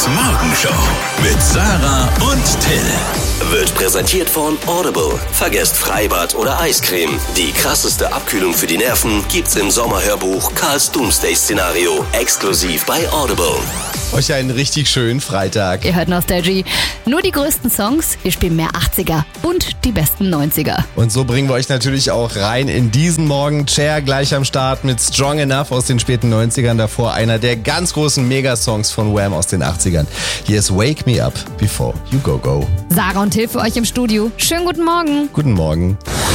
Morgenshow mit Sarah und Till. Wird präsentiert von Audible. Vergesst Freibad oder Eiscreme. Die krasseste Abkühlung für die Nerven gibt's im Sommerhörbuch Karls Doomsday-Szenario. Exklusiv bei Audible. Euch einen richtig schönen Freitag. Ihr hört Nostalgie. Nur die größten Songs, wir spielen mehr 80er und die besten 90er. Und so bringen wir euch natürlich auch rein in diesen Morgen. Cher gleich am Start mit Strong Enough aus den späten 90ern. Davor einer der ganz großen Megasongs von Wham aus den 80ern. Hier ist Wake Me Up Before You Go Go. Sarah und Till für euch im Studio. Schönen guten Morgen. Guten Morgen.